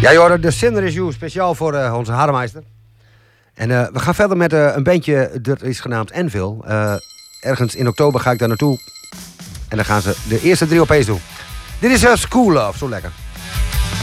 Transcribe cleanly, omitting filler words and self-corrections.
Ja, joh, de Cinder is you speciaal voor onze Harmeister. En we gaan verder met een bandje dat is genaamd Anvil. Ergens in oktober ga ik daar naartoe. En dan gaan ze de eerste 3 OP's doen. Dit is School Love, zo lekker.